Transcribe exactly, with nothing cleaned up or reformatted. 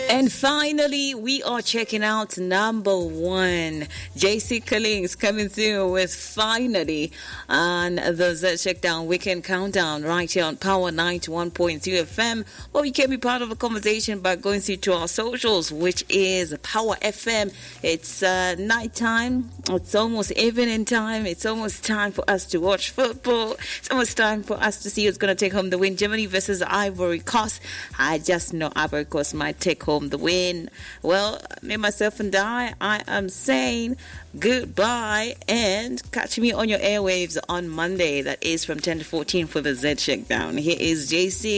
And finally, we are checking out number one. J C Collins coming through with finally on the Z Checkdown Weekend Countdown right here on Power ninety-one point two F M. Well, you can be part of a conversation by going through to our socials, which is Power F M. It's uh, nighttime. It's almost evening time. It's almost time for us to watch football. It's almost time for us to see who's going to take home the win. Germany versus Ivory Coast. I just know Ivory Coast might take home the win. Well, me, myself, and I, I am saying goodbye and catch me on your airwaves on Monday. That is from ten to fourteen for the Z Checkdown. Here is J C.